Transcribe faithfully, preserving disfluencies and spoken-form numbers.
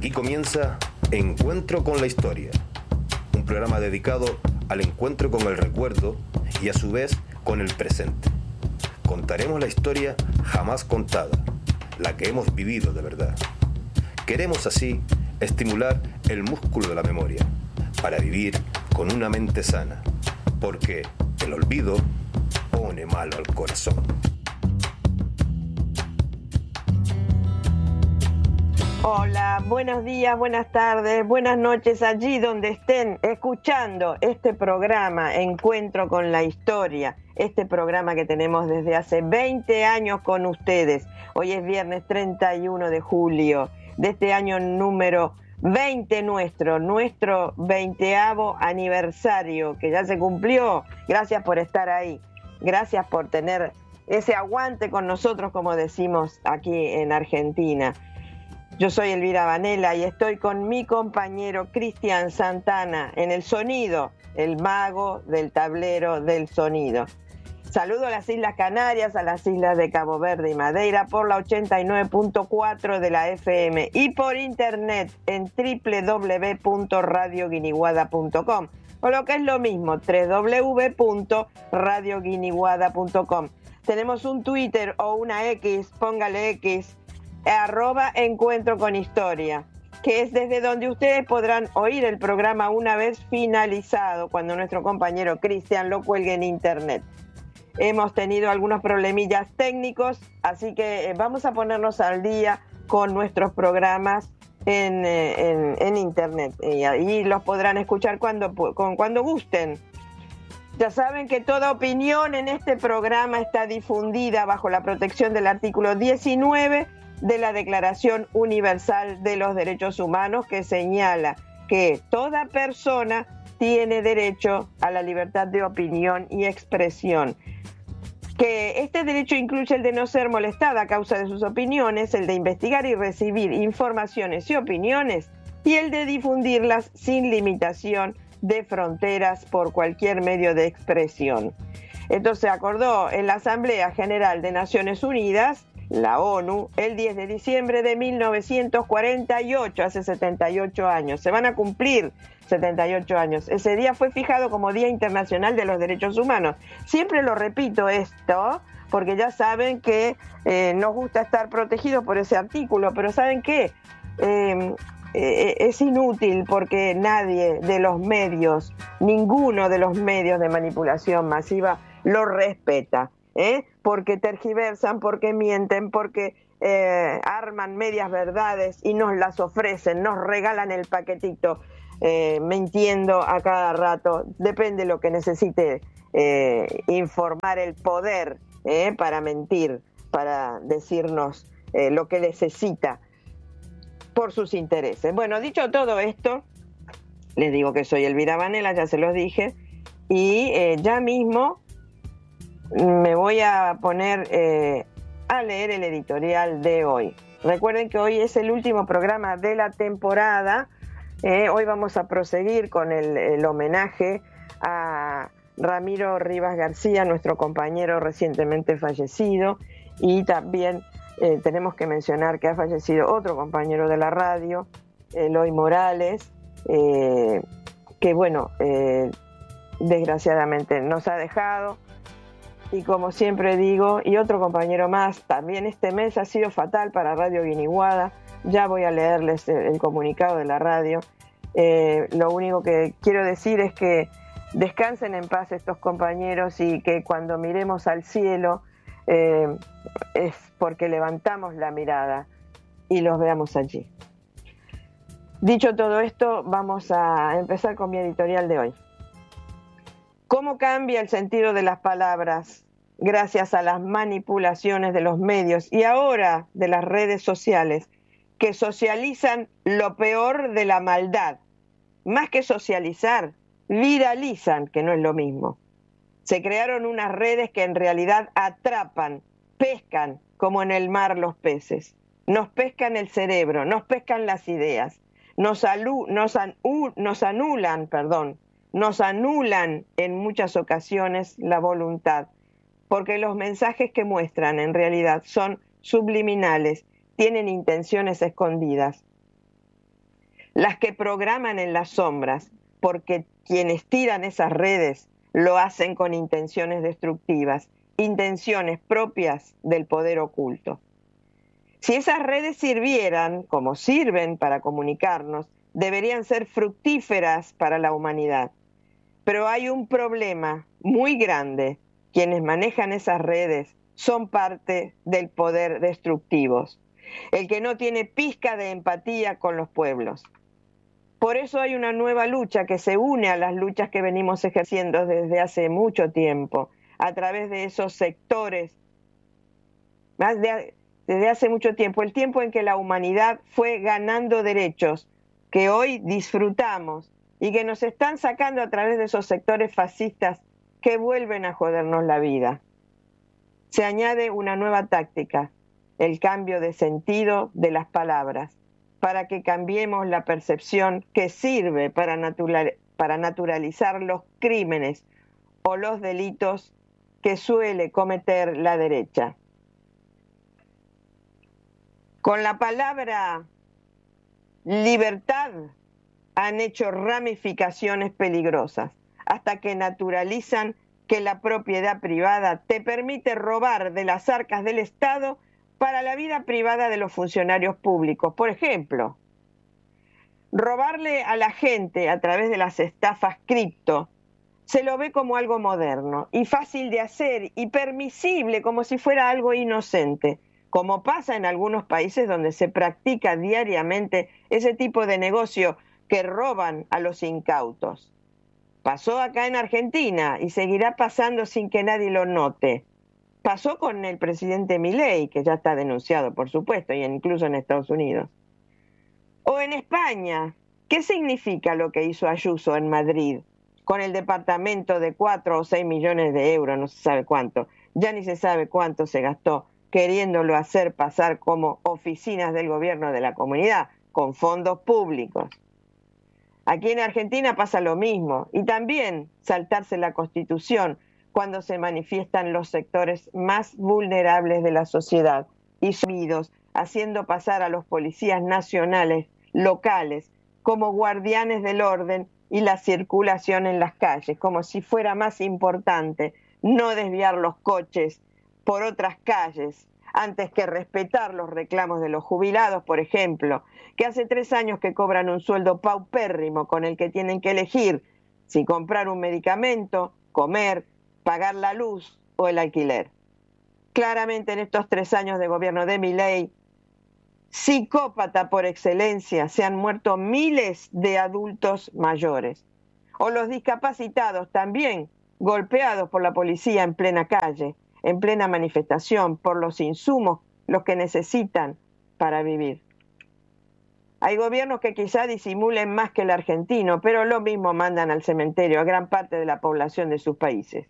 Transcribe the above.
Aquí comienza Encuentro con la Historia, un programa dedicado al encuentro con el recuerdo y a su vez con el presente. Contaremos la historia jamás contada, la que hemos vivido de verdad. Queremos así estimular el músculo de la memoria para vivir con una mente sana, porque el olvido pone malo al corazón. Hola, buenos días, buenas tardes, buenas noches allí donde estén escuchando este programa Encuentro con la Historia, este programa que tenemos desde hace veinte años con ustedes. Hoy es viernes treinta y uno de julio de este año número veinte nuestro, nuestro veinteavo aniversario que ya se cumplió. Gracias por estar ahí, gracias por tener ese aguante con nosotros, como decimos aquí en Argentina. Yo soy Elvira Vanela y estoy con mi compañero Cristian Santana en el sonido, el mago del tablero del sonido. Saludo a las Islas Canarias, a las islas de Cabo Verde y Madeira por la ochenta y nueve punto cuatro de la F M y por internet en doble u doble u doble u punto radio guiniguada punto com o lo que es lo mismo, doble u doble u doble u punto radio guiniguada punto com. Tenemos un Twitter o una X, póngale X, arroba Encuentro con Historia, que es desde donde ustedes podrán oír el programa una vez finalizado, cuando nuestro compañero Cristian lo cuelgue en internet. Hemos tenido algunos problemillas técnicos, así que vamos a ponernos al día con nuestros programas en, en, en internet, y ahí los podrán escuchar cuando, cuando gusten. Ya saben que toda opinión en este programa está difundida bajo la protección del artículo diecinueve de la Declaración Universal de los Derechos Humanos, que señala que toda persona tiene derecho a la libertad de opinión y expresión, que este derecho incluye el de no ser molestada a causa de sus opiniones, el de investigar y recibir informaciones y opiniones, y el de difundirlas sin limitación de fronteras por cualquier medio de expresión. Entonces se acordó en la Asamblea General de Naciones Unidas, la ONU, el diez de diciembre de mil novecientos cuarenta y ocho, hace setenta y ocho años. Se van a cumplir setenta y ocho años. Ese día fue fijado como Día Internacional de los Derechos Humanos. Siempre lo repito esto, porque ya saben que eh, nos gusta estar protegidos por ese artículo, pero ¿saben qué? Eh, eh, es inútil, porque nadie de los medios, ninguno de los medios de manipulación masiva lo respeta. ¿Eh? Porque tergiversan, porque mienten, porque eh, arman medias verdades y nos las ofrecen, nos regalan el paquetito, eh, mintiendo a cada rato. Depende de lo que necesite eh, informar el poder eh, para mentir, para decirnos eh, lo que necesita por sus intereses. Bueno, dicho todo esto, les digo que soy Elvira Vanela, ya se los dije, y eh, ya mismo me voy a poner eh, a leer el editorial de hoy. Recuerden que hoy es el último programa de la temporada. Eh, hoy vamos a proseguir con el, el homenaje a Ramiro Rivas García, nuestro compañero recientemente fallecido, y también eh, tenemos que mencionar que ha fallecido otro compañero de la radio, Eloy Morales, eh, que bueno, eh, desgraciadamente nos ha dejado. Y como siempre digo, y otro compañero más, también este mes ha sido fatal para Radio Guiniguada. Ya voy a leerles el, el comunicado de la radio. Eh, lo único que quiero decir es que descansen en paz estos compañeros, y que cuando miremos al cielo eh, es porque levantamos la mirada y los veamos allí. Dicho todo esto, vamos a empezar con mi editorial de hoy. ¿Cómo cambia el sentido de las palabras gracias a las manipulaciones de los medios y ahora de las redes sociales, que socializan lo peor de la maldad? Más que socializar, viralizan, que no es lo mismo. Se crearon unas redes que en realidad atrapan, pescan como en el mar los peces. Nos pescan el cerebro, nos pescan las ideas, nos, alu- nos, an- uh, nos anulan, perdón, nos anulan en muchas ocasiones la voluntad, porque los mensajes que muestran en realidad son subliminales, tienen intenciones escondidas. las que programan en las sombras, porque quienes tiran esas redes lo hacen con intenciones destructivas, intenciones propias del poder oculto. Si esas redes sirvieran, como sirven para comunicarnos, deberían ser fructíferas para la humanidad. Pero hay un problema muy grande. Quienes manejan esas redes son parte del poder destructivos, el que no tiene pizca de empatía con los pueblos. Por eso hay una nueva lucha que se une a las luchas que venimos ejerciendo desde hace mucho tiempo, a través de esos sectores, más de, desde hace mucho tiempo, el tiempo en que la humanidad fue ganando derechos que hoy disfrutamos y que nos están sacando a través de esos sectores fascistas que vuelven a jodernos la vida. Se añade una nueva táctica, el cambio de sentido de las palabras, para que cambiemos la percepción que sirve para, natural, para naturalizar los crímenes o los delitos que suele cometer la derecha. Con la palabra libertad han hecho ramificaciones peligrosas, hasta que naturalizan que la propiedad privada te permite robar de las arcas del Estado para la vida privada de los funcionarios públicos. Por ejemplo, robarle a la gente a través de las estafas cripto se lo ve como algo moderno y fácil de hacer y permisible, como si fuera algo inocente, como pasa en algunos países donde se practica diariamente ese tipo de negocio que roban a los incautos. Pasó acá en Argentina y seguirá pasando sin que nadie lo note. Pasó con el presidente Milei, que ya está denunciado, por supuesto, y incluso en Estados Unidos. O en España, ¿qué significa lo que hizo Ayuso en Madrid? Con el departamento de cuatro o seis millones de euros, no se sabe cuánto, ya ni se sabe cuánto se gastó, queriéndolo hacer pasar como oficinas del gobierno de la comunidad, con fondos públicos. Aquí en Argentina pasa lo mismo, y también saltarse la Constitución cuando se manifiestan los sectores más vulnerables de la sociedad y sumidos, haciendo pasar a los policías nacionales, locales, como guardianes del orden y la circulación en las calles, como si fuera más importante no desviar los coches por otras calles antes que respetar los reclamos de los jubilados, por ejemplo, que hace tres años que cobran un sueldo paupérrimo con el que tienen que elegir si comprar un medicamento, comer, pagar la luz o el alquiler. Claramente en estos tres años de gobierno de Milei, psicópata por excelencia, se han muerto miles de adultos mayores. O los discapacitados también, golpeados por la policía en plena calle, en plena manifestación, por los insumos, los que necesitan para vivir. Hay gobiernos que quizá disimulen más que el argentino, pero lo mismo mandan al cementerio a gran parte de la población de sus países.